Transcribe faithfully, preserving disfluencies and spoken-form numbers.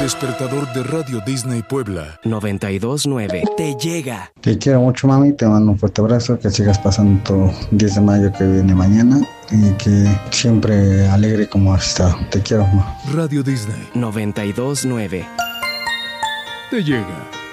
despertador de Radio Disney Puebla noventa y dos nueve te llega. Te quiero mucho, mami, te mando un fuerte abrazo, que sigas pasando todo diez de mayo que viene mañana y que siempre alegre como has estado. Te quiero, mamá. Radio Disney noventa y dos nueve te llega.